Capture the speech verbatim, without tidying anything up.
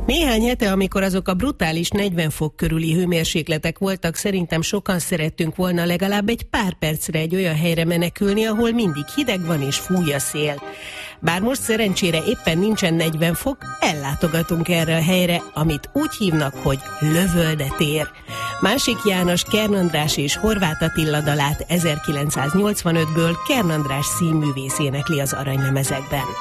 Néhány hete, amikor azok a brutális negyven fok körüli hőmérsékletek voltak, szerintem sokan szerettünk volna legalább egy pár percre egy olyan helyre menekülni, ahol mindig hideg van és fúj a szél. Bár most szerencsére éppen nincsen negyven fok, ellátogatunk erre a helyre, amit úgy hívnak, hogy Lövölde tér. Másik János Kern András és Horváth Attila dalát ezerkilencszáznyolcvanötből Kern András színművész énekli az aranylemezekben.